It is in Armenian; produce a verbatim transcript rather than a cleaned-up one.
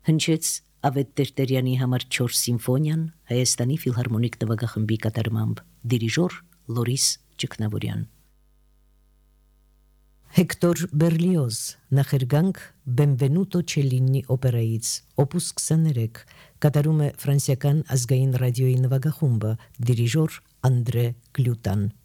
Հնչեց Ավետ Տերտերյանի համար չորս սիմֆոնիան Հայաստանի ֆիլհարմոնիկ նվագախմբի կատարմամբ, դիրիժոր Լորիս Ճգնավորյան։ Հեկտոր Բերլիոզ, նախերգանք Benvenuto Cellini օպերայից, օպուս քսաներեք, կատարում է ֆրանսիական ազգային ռադիոյի նվագախումբը, դիրիժոր Անդրե Գլյուտան։